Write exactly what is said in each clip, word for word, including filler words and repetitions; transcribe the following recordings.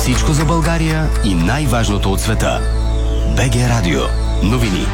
Всичко за България и най-важното от света. БГ Радио. Новини.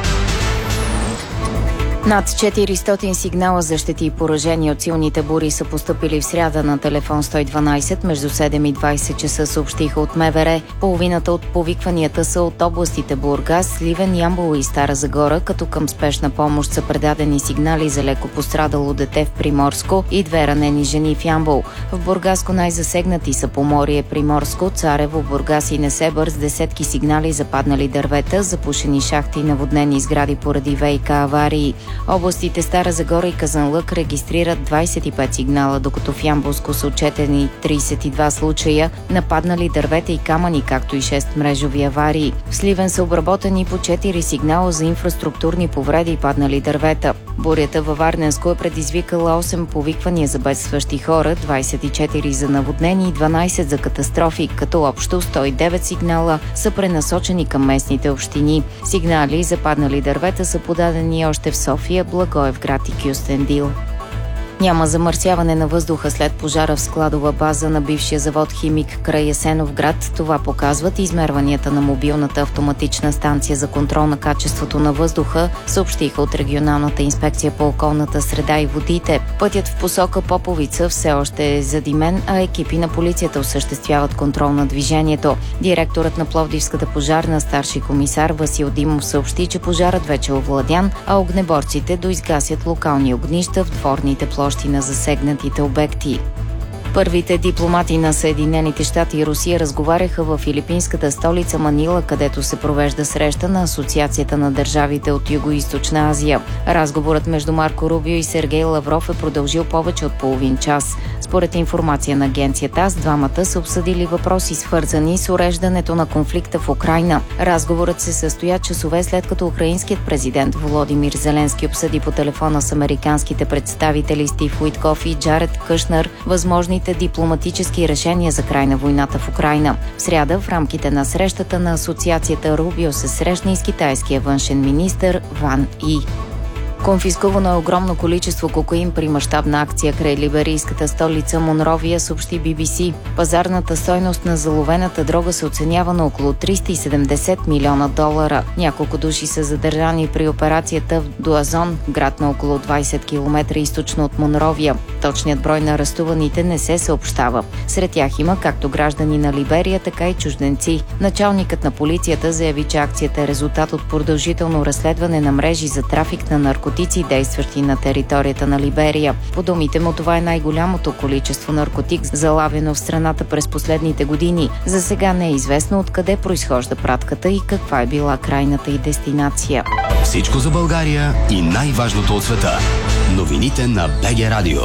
Над четиристотин сигнала за щети и поражения от силните бури са постъпили в сряда на телефон сто и дванайсет между седем и двайсет часа, съобщиха от МВР. Половината от повикванията са от областите Бургас, Сливен, Ямбол и Стара Загора, като към спешна помощ са предадени сигнали за леко пострадало дете в Приморско и две ранени жени в Ямбол. В Бургаско най-засегнати са Поморие, Приморско, Царево, Бургас и Несебър с десетки сигнали за паднали дървета, запушени шахти и наводнени сгради поради ВиК аварии. Областите Стара Загора и Казанлък регистрират двайсет и пет сигнала, докато в Ямболско са отчетени трийсет и два случая на паднали дървета и камъни, както и шест мрежови аварии. В Сливен са обработени по четири сигнала за инфраструктурни повреди и паднали дървета. Бурята във Варненско е предизвикала осем повиквания за бедстващи хора, двайсет и четири за наводнени и дванайсет за катастрофи, като общо сто и девет сигнала са пренасочени към местните общини. Сигнали за паднали дървета са подадени още в София, Благоевград и Кюстендил. Няма замърсяване на въздуха след пожара в складова база на бившия завод Химик край Ясеновград. Това показват измерванията на мобилната автоматична станция за контрол на качеството на въздуха, съобщиха от Регионалната инспекция по околната среда и водите. Пътят в посока Поповица все още е задимен, а екипи на полицията осъществяват контрол на движението. Директорът на Пловдивската пожарна, старши комисар Васил Димов, съобщи, че пожарът вече е овладян, а огнеборците доизгасят локални огнища в дворните площи на засегнатите обекти. Първите дипломати на Съединените щати и Русия разговаряха в филипинската столица Манила, където се провежда среща на Асоциацията на държавите от Югоизточна Азия. Разговорът между Марко Рубио и Сергей Лавров е продължил повече от половин час. Според информация на агенцията АС, двамата са обсъдили въпроси, свързани с уреждането на конфликта в Украйна. Разговорът се състоя часове след като украинският президент Володимир Зеленски обсъди по телефона с американските представители Стив Уитков и Джаред Кушнер възможни дипломатически решения за край на войната в Украйна. В сряда в рамките на срещата на Асоциацията Рубио се срещна и с китайския външен министър Ван И. Конфискувано е огромно количество кокаин при мащабна акция край либерийската столица Монровия, съобщи Би Би Си. Пазарната стойност на заловената дрога се оценява на около триста и седемдесет милиона долара. Няколко души са задържани при операцията в Дуазон, град на около двайсет километра източно от Монровия. Точният брой на арестуваните не се съобщава. Сред тях има както граждани на Либерия, така и чужденци. Началникът на полицията заяви, че акцията е резултат от продължително разследване на мрежи за трафик на наркотици, действащи на територията на Либерия. По думите му, това е най-голямото количество наркотик, залавено в страната през последните години. За сега не е известно откъде произхожда пратката и каква е била крайната й дестинация. Всичко за България и най-важното от света. Новините на БГ Радио.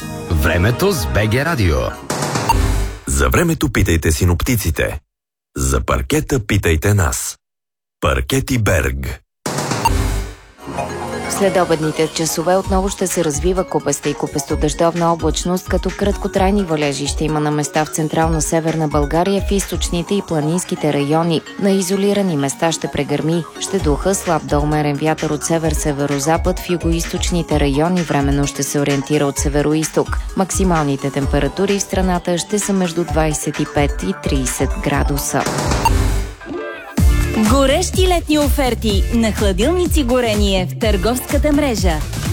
Времето с БГ Радио. За времето питайте синоптиците. За паркета питайте нас. Паркети Берг. След обедните часове отново ще се развива купеста и купесто-дъждовна облачност, като краткотрайни валежи ще има на места в централна северна България, в източните и планинските райони. На изолирани места ще прегърми. Ще духа слаб до умерен вятър от север-северозапад, в югоизточните райони временно ще се ориентира от североизток. Максималните температури в страната ще са между двайсет и пет и трийсет градуса. Горещи летни оферти на хладилници горение в търговската мрежа.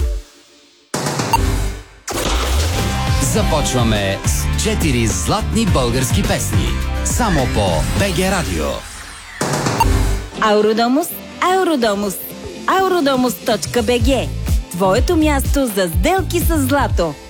Започваме с четири златни български песни. Само по БГ Радио. Ауродомус, Ауродомус, ауродомус точка би джи. Твоето място за сделки с злато.